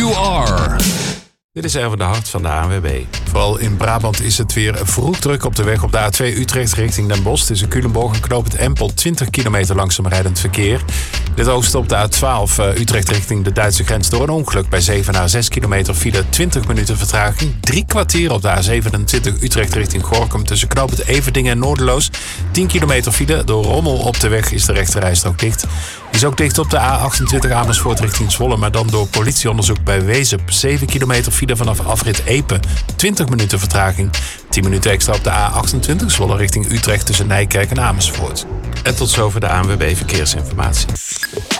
You Are. Dit is Erwin de Hart van de ANWB. Vooral in Brabant is het weer vroeg druk op de weg op de A2 Utrecht richting Den Bosch. Tussen Culemborg en knooppunt Empel 20 kilometer langzaam rijdend verkeer. In het oosten op de A12 Utrecht richting de Duitse grens door een ongeluk. Bij Zevenaar 6 kilometer file 20 minuten vertraging. 3 kwartier op de A27 Utrecht richting Gorinchem. Tussen knooppunt Everdingen en Noorderloos. 10 kilometer file. Door rommel op de weg is de rechterrijstrook dicht. Is ook dicht op de A28 Amersfoort richting Zwolle. Maar dan door politieonderzoek bij Wezep. 7 kilometer file vanaf afrit Epe. 20 minuten vertraging. 10 minuten extra op de A28 Zwolle richting Utrecht tussen Nijkerk en Amersfoort. En tot zover de ANWB Verkeersinformatie.